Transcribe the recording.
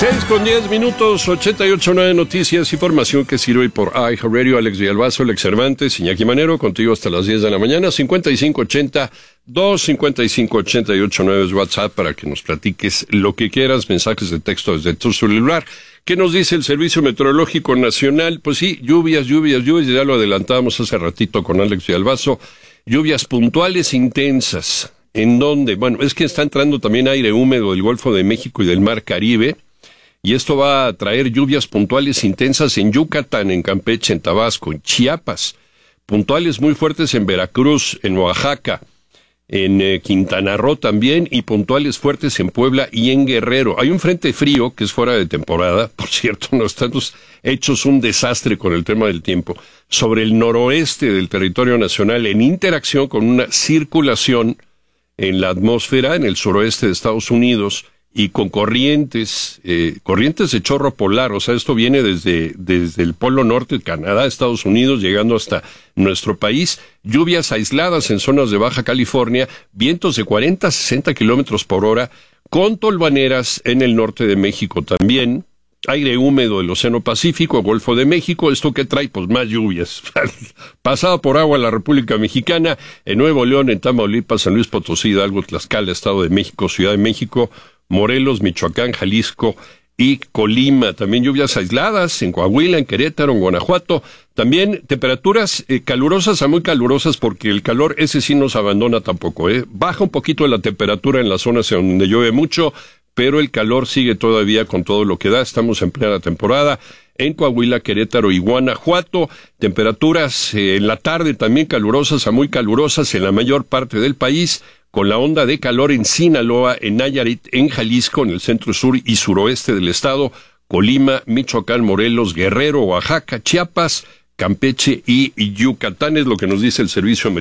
6:10, 88.9 Noticias, información que sirve por iHeartRadio. Alex Villalbazo, Alex Cervantes, Iñaki Manero, contigo hasta las 10 de la mañana. 5580-255-88.9 es WhatsApp para que nos platiques lo que quieras, mensajes de texto desde tu celular. ¿Qué nos dice el Servicio Meteorológico Nacional? Pues sí, lluvias, ya lo adelantábamos hace ratito con Alex Villalbazo. Lluvias puntuales intensas. ¿En dónde? Bueno, es que está entrando también aire húmedo del Golfo de México y del Mar Caribe. Y esto va a traer lluvias puntuales intensas en Yucatán, en Campeche, en Tabasco, en Chiapas. Puntuales muy fuertes en Veracruz, en Oaxaca, en Quintana Roo también, y puntuales fuertes en Puebla y en Guerrero. Hay un frente frío que es fuera de temporada, por cierto, nos estamos hechos un desastre con el tema del tiempo, sobre el noroeste del territorio nacional, en interacción con una circulación en la atmósfera, en el suroeste de Estados Unidos, y con corrientes de chorro polar. O sea, esto viene desde el Polo Norte de Canadá, Estados Unidos, llegando hasta nuestro país. Lluvias aisladas en zonas de Baja California, vientos de 40 a 60 kilómetros por hora, con tolvaneras en el norte de México también. Aire húmedo del Océano Pacífico, Golfo de México. ¿Esto qué trae? Pues más lluvias. Pasada por agua la República Mexicana, en Nuevo León, en Tamaulipas, San Luis Potosí, Hidalgo, Tlaxcala, Estado de México, Ciudad de México, Morelos, Michoacán, Jalisco y Colima. También lluvias aisladas en Coahuila, en Querétaro, en Guanajuato. También temperaturas calurosas a muy calurosas, porque el calor ese sí nos abandona tampoco. Baja un poquito la temperatura en las zonas donde llueve mucho, pero el calor sigue todavía con todo lo que da. Estamos en plena temporada en Coahuila, Querétaro y Guanajuato. Temperaturas en la tarde también calurosas a muy calurosas en la mayor parte del país, con la onda de calor en Sinaloa, en Nayarit, en Jalisco, en el centro sur y suroeste del estado, Colima, Michoacán, Morelos, Guerrero, Oaxaca, Chiapas, Campeche y Yucatán. Es lo que nos dice el Servicio